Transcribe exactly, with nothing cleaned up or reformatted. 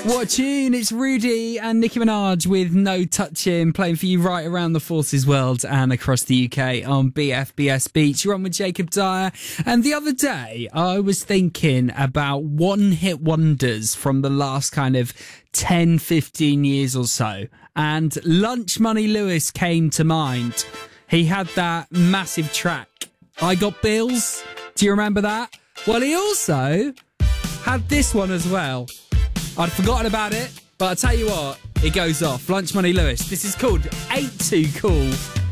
What a tune. It's Rudy and Nicki Minaj with No Touching, playing for you right around the Forces world and across the U K on B F B S Beach. You're on with Jacob Dyer. And the other day, I was thinking about one-hit wonders from the last kind of ten, fifteen years or so. And Lunch Money Lewis came to mind. He had that massive track, I Got Bills. Do you remember that? Well, he also had this one as well. I'd forgotten about it, but I'll tell you what, it goes off. Lunch Money Lewis. This is called Ain't Too Cool.